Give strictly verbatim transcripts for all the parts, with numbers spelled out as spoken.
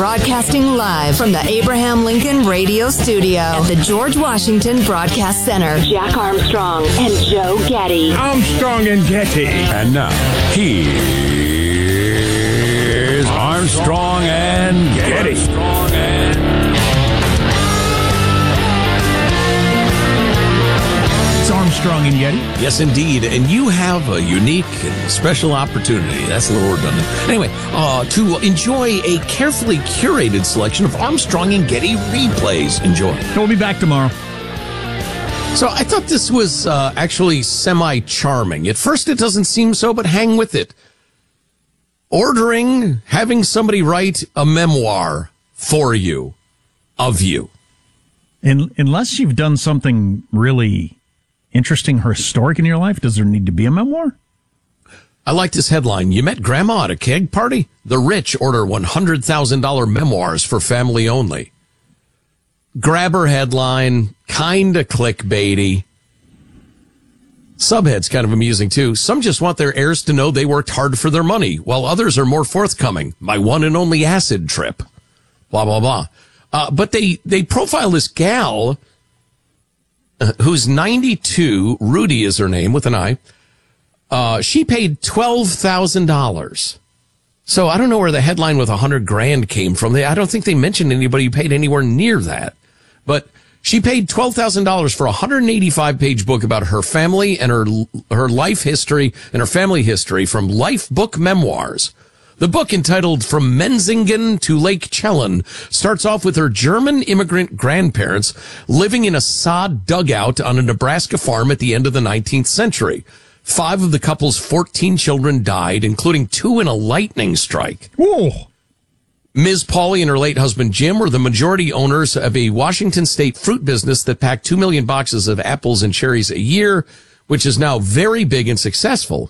broadcasting live from the Abraham Lincoln Radio Studio at the George Washington Broadcast Center. Jack Armstrong and Joe Getty. Armstrong and Getty. And now, here's Armstrong and Getty. Armstrong and It's Armstrong and Getty. Yes, indeed. And you have a unique and special opportunity. That's a little redundant. Anyway, uh, to enjoy a carefully curated selection of Armstrong and Getty replays. Enjoy. We'll be back tomorrow. So I thought this was uh, actually semi-charming. At first it doesn't seem so, but hang with it. Ordering, having somebody write a memoir for you, of you. In, unless you've done something really interesting or historic in your life, does there need to be a memoir? I like this headline. You met grandma at a keg party? The rich order one hundred thousand dollars memoirs for family only. Grabber headline, kinda clickbaity. Subhead's kind of amusing too. Some just want their heirs to know they worked hard for their money, while others are more forthcoming. My one and only acid trip. Blah, blah, blah. Uh, but they, they profile this gal uh, who's ninety-two. Rudy is her name with an I. Uh, she paid twelve thousand dollars. So I don't know where the headline with a hundred grand came from. They, I don't think they mentioned anybody who paid anywhere near that. But she paid twelve thousand dollars for a one hundred eighty-five page book about her family and her, her life history and her family history from Life Book Memoirs. The book, entitled From Menzingen to Lake Chellen, starts off with her German immigrant grandparents living in a sod dugout on a Nebraska farm at the end of the nineteenth century. Five of the couple's fourteen children died, including two in a lightning strike. Whoa. Miz Pauley and her late husband Jim were the majority owners of a Washington state fruit business that packed two million boxes of apples and cherries a year, which is now very big and successful.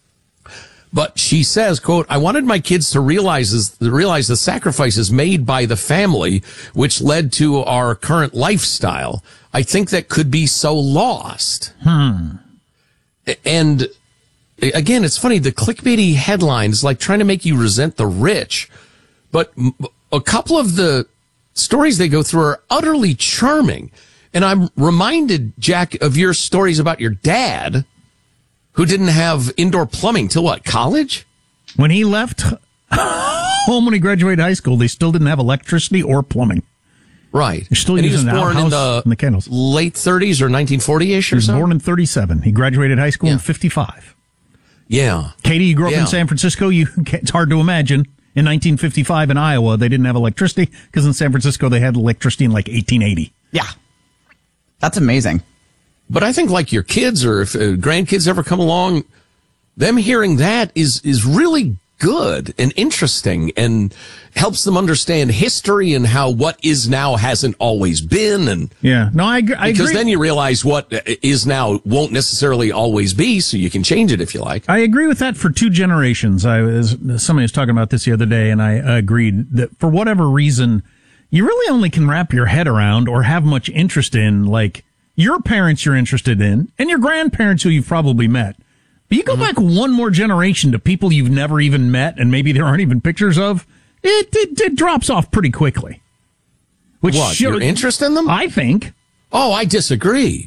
But she says, quote, I wanted my kids to realize, realize the sacrifices made by the family, which led to our current lifestyle. I think that could be so lost. Hmm. And again, it's funny. The clickbaity headline is like trying to make you resent the rich. But a couple of the stories they go through are utterly charming. And I'm reminded, Jack, of your stories about your dad, who didn't have indoor plumbing till what, college? When he left home when he graduated high school, they still didn't have electricity or plumbing. Right. They're still and using he was born the in the, in the kennels. Late thirties or nineteen forty-ish he or was so? born in thirty-seven. He graduated high school yeah. in fifty-five. Yeah. Katie, you grew up yeah. in San Francisco. You, it's hard to imagine. In nineteen fifty-five in Iowa, they didn't have electricity because in San Francisco, they had electricity in like eighteen eighty. Yeah. That's amazing. But I think like your kids or if uh, grandkids ever come along, them hearing that is, is really good and interesting and helps them understand history and how what is now hasn't always been. And yeah, no, I, agree. I because agree. then you realize what is now won't necessarily always be, so you can change it if you like. I agree with that for two generations. I was somebody was talking about this the other day, and I agreed that for whatever reason, you really only can wrap your head around or have much interest in like your parents you're interested in and your grandparents who you've probably met. But you go mm-hmm. back one more generation to people you've never even met and maybe there aren't even pictures of, it, it, it drops off pretty quickly. Which what, shows, your interest in them? I think. Oh, I disagree.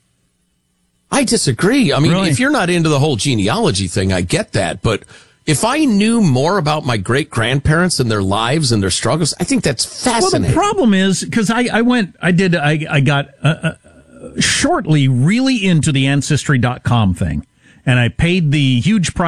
I disagree. I mean, Really? if you're not into the whole genealogy thing, I get that. But if I knew more about my great-grandparents and their lives and their struggles, I think that's fascinating. Well, the problem is, because I, I went, I did, I, I got uh, uh, shortly really into the Ancestry dot com thing. And I paid the huge price